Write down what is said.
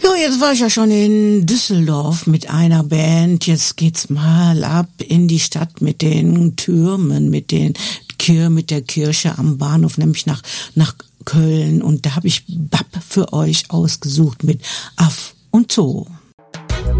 Ja, jetzt war ich ja schon in Düsseldorf mit einer Band. Jetzt geht's mal ab in die Stadt mit den Türmen, mit der Kirche am Bahnhof, nämlich nach Köln. Und da habe ich Bab für euch ausgesucht mit Aff und Zoo.